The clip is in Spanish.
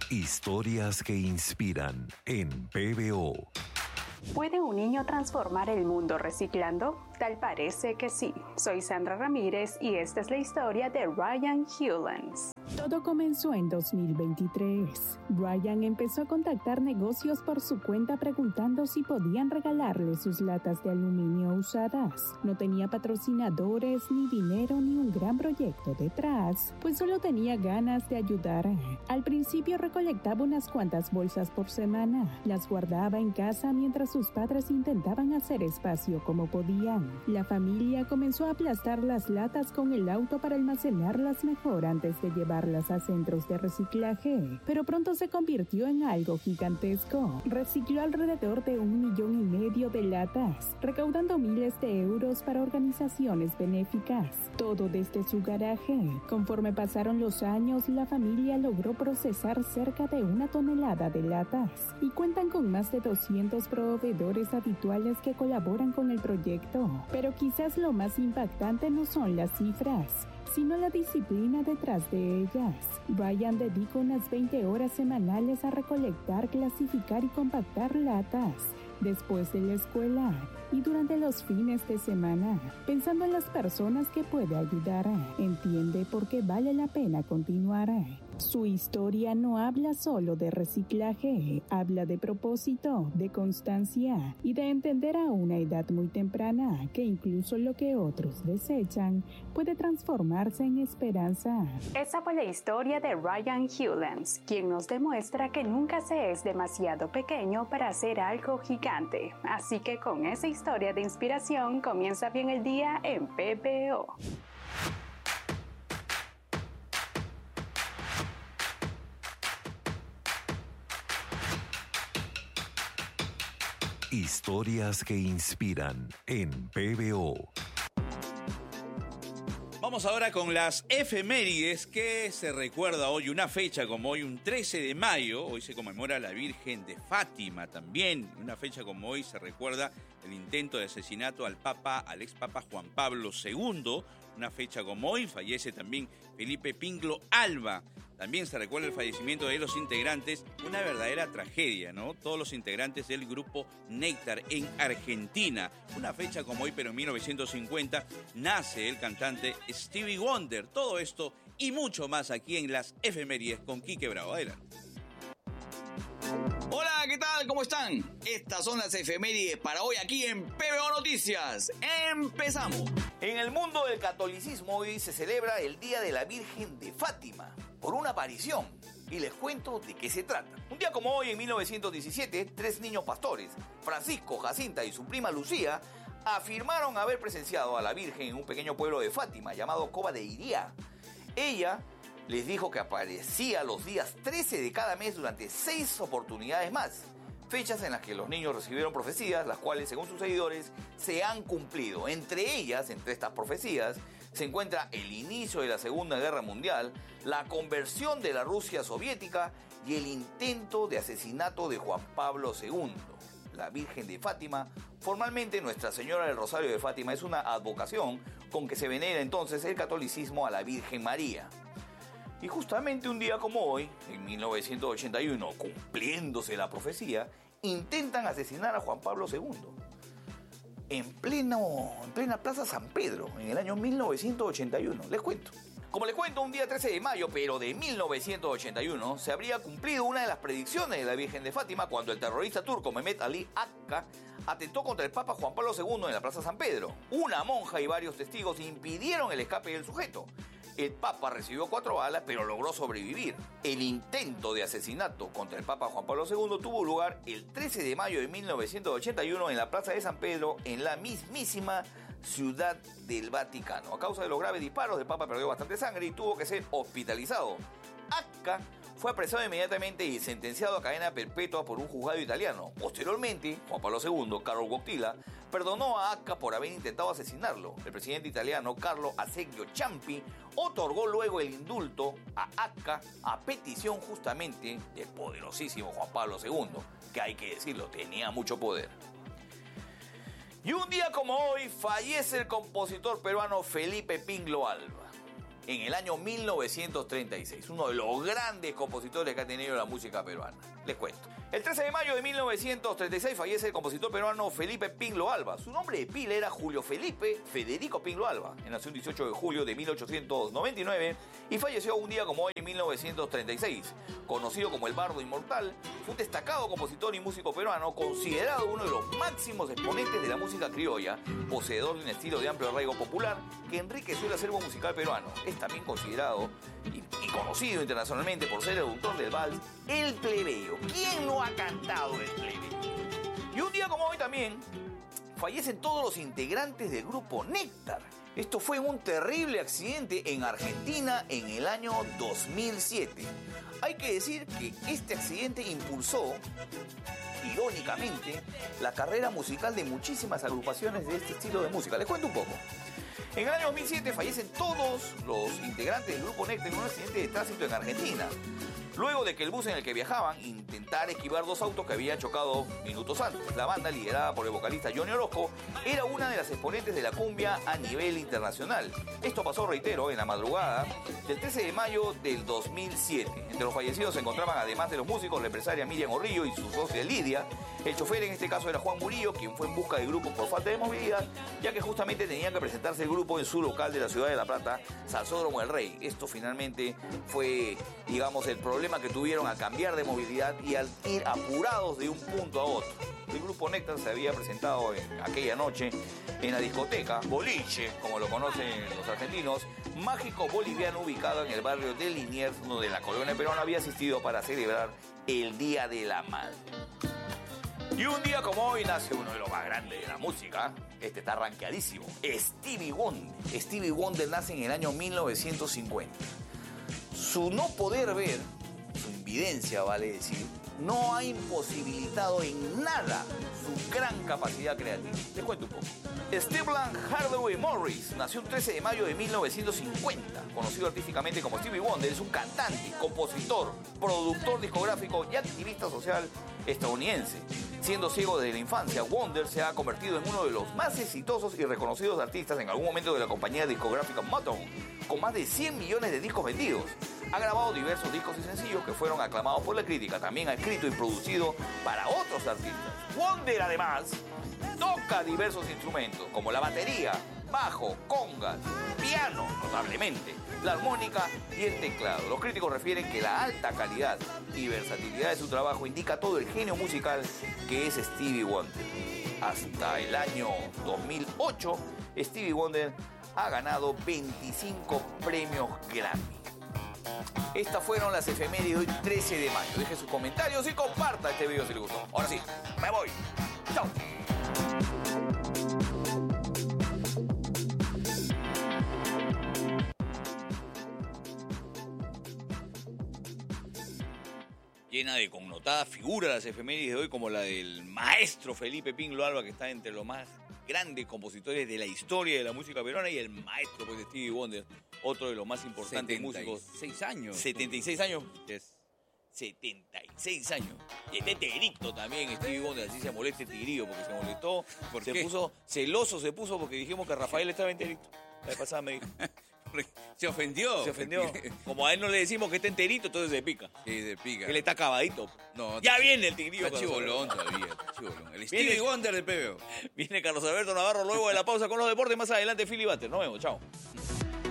Historias que inspiran en PBO. ¿Puede un niño transformar el mundo reciclando? Tal parece que sí. Soy Sandra Ramírez y esta es la historia de Ryan Hewlands. Todo comenzó en 2023. Ryan empezó a contactar negocios por su cuenta preguntando si podían regalarle sus latas de aluminio usadas. No tenía patrocinadores, ni dinero, ni un gran proyecto detrás, pues solo tenía ganas de ayudar. Al principio recolectaba unas cuantas bolsas por semana. Las guardaba en casa mientras sus padres intentaban hacer espacio como podían. La familia comenzó a aplastar las latas con el auto para almacenarlas mejor antes de llevarlas a centros de reciclaje, pero pronto se convirtió en algo gigantesco. Recicló alrededor de 1,5 millones de latas, recaudando miles de euros para organizaciones benéficas, todo desde su garaje. Conforme pasaron los años, la familia logró procesar cerca de 1 tonelada de latas y cuentan con más de 200 proveedores habituales que colaboran con el proyecto. Pero quizás lo más impactante no son las cifras, sino la disciplina detrás de ellas. Ryan dedica unas 20 horas semanales a recolectar, clasificar y compactar latas después de la escuela y durante los fines de semana, pensando en las personas que puede ayudar. Entiende por qué vale la pena continuar. Su historia no habla solo de reciclaje, habla de propósito, de constancia y de entender a una edad muy temprana que incluso lo que otros desechan puede transformarse en esperanza. Esa fue la historia de Ryan Hewlands, quien nos demuestra que nunca se es demasiado pequeño para hacer algo gigante. Así que con esa historia de inspiración comienza bien el día en PBO. Historias que inspiran en PBO. Vamos ahora con las efemérides que se recuerda hoy, una fecha como hoy, un 13 de mayo, hoy se conmemora la Virgen de Fátima también. Una fecha como hoy se recuerda el intento de asesinato al expapa Juan Pablo II. Una fecha como hoy fallece también Felipe Pingló Alba. También se recuerda el fallecimiento de los integrantes, una verdadera tragedia, ¿no? Todos los integrantes del grupo Néctar en Argentina. Una fecha como hoy, pero en 1950, nace el cantante Stevie Wonder. Todo esto y mucho más aquí en las efemérides con Quique Bravo. Adelante. Hola, ¿qué tal? ¿Cómo están? Estas son las efemérides para hoy aquí en PBO Noticias. ¡Empezamos! En el mundo del catolicismo hoy se celebra el Día de la Virgen de Fátima por una aparición. Y les cuento de qué se trata. Un día como hoy, en 1917, 3 niños pastores, Francisco, Jacinta y su prima Lucía, afirmaron haber presenciado a la Virgen en un pequeño pueblo de Fátima llamado Cova de Iría. Ella les dijo que aparecía los días 13 de cada mes durante 6 oportunidades más. Fechas en las que los niños recibieron profecías, las cuales, según sus seguidores, se han cumplido. Entre ellas, entre estas profecías, se encuentra el inicio de la Segunda Guerra Mundial, la conversión de la Rusia soviética y el intento de asesinato de Juan Pablo II. La Virgen de Fátima, formalmente Nuestra Señora del Rosario de Fátima, es una advocación con que se venera entonces el catolicismo a la Virgen María. Y justamente un día como hoy, en 1981, cumpliéndose la profecía, intentan asesinar a Juan Pablo II. En plena Plaza San Pedro, en el año 1981. Les cuento. Como les cuento, un día 13 de mayo, pero de 1981, se habría cumplido una de las predicciones de la Virgen de Fátima cuando el terrorista turco Mehmet Ali Akka atentó contra el Papa Juan Pablo II en la Plaza San Pedro. Una monja y varios testigos impidieron el escape del sujeto. El Papa recibió 4 balas, pero logró sobrevivir. El intento de asesinato contra el Papa Juan Pablo II tuvo lugar el 13 de mayo de 1981 en la Plaza de San Pedro, en la mismísima Ciudad del Vaticano. A causa de los graves disparos, el Papa perdió bastante sangre y tuvo que ser hospitalizado. Akka fue apresado inmediatamente y sentenciado a cadena perpetua por un juzgado italiano. Posteriormente, Juan Pablo II, Carlo Wojtyla, perdonó a Akka por haber intentado asesinarlo. El presidente italiano Carlo Azeglio Ciampi otorgó luego el indulto a Akka a petición justamente del poderosísimo Juan Pablo II, que hay que decirlo, tenía mucho poder. Y un día como hoy fallece el compositor peruano Felipe Pingló Alba. en el año 1936. Uno de los grandes compositores que ha tenido la música peruana. Les cuento. El 13 de mayo de 1936 fallece el compositor peruano Felipe Pinlo Alba. Su nombre de pila era Julio Felipe Federico Pinlo Alba. Nació el 18 de julio de 1899 y falleció un día como hoy en 1936. Conocido como el Bardo Inmortal, fue un destacado compositor y músico peruano, considerado uno de los máximos exponentes de la música criolla, poseedor de un estilo de amplio arraigo popular que enriqueció el acervo musical peruano. Es también considerado y conocido internacionalmente por ser el autor del vals El Plebeyo. ¿Quién no ha cantado El Plebeyo? Y un día como hoy también fallecen todos los integrantes del grupo Néctar. Esto fue un terrible accidente en Argentina en el año 2007. Hay que decir que este accidente impulsó, irónicamente, la carrera musical de muchísimas agrupaciones de este estilo de música. Les cuento un poco. En el año 2007 fallecen todos los integrantes del grupo Néctar en un accidente de tránsito en Argentina, luego de que el bus en el que viajaban intentara esquivar dos autos que habían chocado minutos antes. La banda, liderada por el vocalista Johnny Orozco, era una de las exponentes de la cumbia a nivel internacional. Esto pasó, reitero, en la madrugada del 13 de mayo del 2007. Entre los fallecidos se encontraban, además de los músicos, la empresaria Miriam Orrillo y su socia Lidia. El chofer en este caso era Juan Murillo, quien fue en busca del grupo por falta de movilidad, ya que justamente tenía que presentarse el grupo en su local de la ciudad de La Plata, Salsódromo El Rey. Esto finalmente fue, digamos, el problema que tuvieron al cambiar de movilidad y al ir apurados de un punto a otro. El grupo Néctar se había presentado aquella noche en la discoteca Boliche, como lo conocen los argentinos, Mágico Boliviano, ubicado en el barrio de Liniers, donde la colonia peruana había asistido para celebrar el Día de la Madre. Y un día como hoy nace uno de los más grandes de la música. Este está rankeadísimo. Stevie Wonder. Stevie Wonder nace en el año 1950. Su no poder ver, su invidencia, vale decir, no ha imposibilitado en nada su gran capacidad creativa. Les cuento un poco. Stephen Hardaway Morris nació el 13 de mayo de 1950. Conocido artísticamente como Stevie Wonder, es un cantante, compositor, productor discográfico y activista social estadounidense. Siendo ciego desde la infancia, Wonder se ha convertido en uno de los más exitosos y reconocidos artistas en algún momento de la compañía discográfica Motown, con más de 100 millones de discos vendidos. Ha grabado diversos discos y sencillos que fueron aclamados por la crítica. También ha escrito y producido para otros artistas. Wonder, además, toca diversos instrumentos como la batería, bajo, congas, piano, notablemente, la armónica y el teclado. Los críticos refieren que la alta calidad y versatilidad de su trabajo indica todo el genio musical que es Stevie Wonder. Hasta el año 2008, Stevie Wonder ha ganado 25 premios Grammy. Estas fueron las efemérides de hoy, 13 de mayo. Deje sus comentarios y comparta este video si le gustó. Ahora sí, me voy. Chao. Llena de connotadas figuras las efemérides de hoy, como la del maestro Felipe Pinlo Alba, que está entre los más grandes compositores de la historia de la música peruana, y el maestro, pues, de Stevie Wonder, otro de los más importantes músicos. 76 años. 76 años. Yes. 76 años. Y está enterito también Stevie Wonder, así se molesta el tigrillo, porque se molestó. ¿Por se qué? puso celoso, porque dijimos que Rafael estaba enterito. La vez pasada me dijo. Se ofendió. Se ofendió. Como a él no le decimos que está enterito, entonces se pica. Sí, de pica. Él está acabadito. No, Ya viene el tigrillo. Está chibolón todavía. Está chibolón. El Viene- Stevie Wonder del PBO. Viene Carlos Alberto Navarro luego de la pausa con los deportes. Más adelante, Philly Butter. Nos vemos. Chao.